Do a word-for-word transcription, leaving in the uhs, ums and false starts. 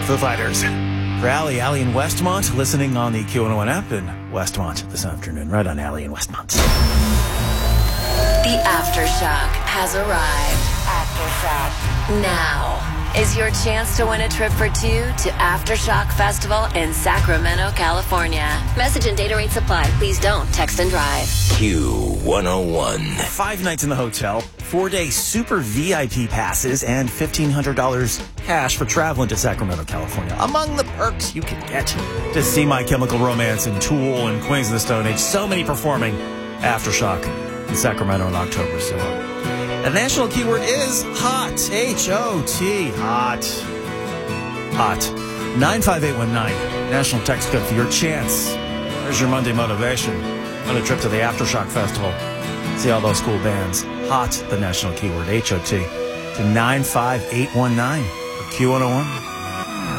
Foo Fighters. For Allie, Allie in Westmont, listening on the Q one oh one app in Westmont this afternoon, right on Allie in Westmont. The Aftershock has arrived. Aftershock. Now is your chance to win a trip for two to Aftershock Festival in Sacramento, California. Message and data rates apply. Please don't text and drive. Q one oh one. Five nights in the hotel, four-day super V I P passes, and fifteen hundred dollars cash for traveling to Sacramento, California. Among the perks you can get to see My Chemical Romance and Tool and Queens of the Stone Age. So many performing Aftershock in Sacramento in October. So the national keyword is HOT. H O T. Hot. Hot. nine five eight one nine. National text code for your chance. There's your Monday motivation on a trip to the Aftershock Festival. See all those cool bands. HOT, the national keyword, H O T, to nine five eight one nine for Q one oh one.